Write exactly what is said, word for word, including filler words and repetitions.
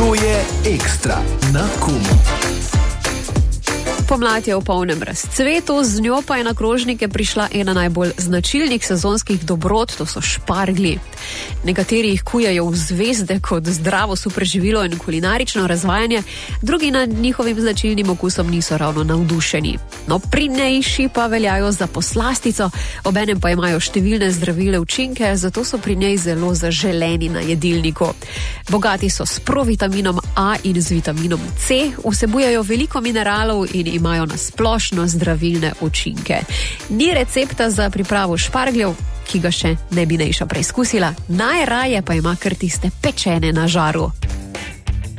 To je Ekstra na Komu. Pomlad je v polnem razcvetu, z njo pa je na krožnike prišla ena najbolj značilnih sezonskih dobrot, to so šparglji. Nekateri jih kujejo v zvezde kot zdravo superživilo in kulinarično razvajanje, drugi nad njihovim značilnim okusom niso ravno navdušeni. No, pridnejši pa veljajo za poslastico, obenem pa imajo številne zdravile učinke, zato so pri njej zelo zaželeni na jedilniku. Bogati so s provitaminom A in z vitaminom C, vsebujejo veliko mineralov in imajo na splošno zdravilne učinke. Ni recepta za pripravo špargljev, ki ga še ne bi Nejša preizkusila, najraje pa ima kar tiste pečene na žaru.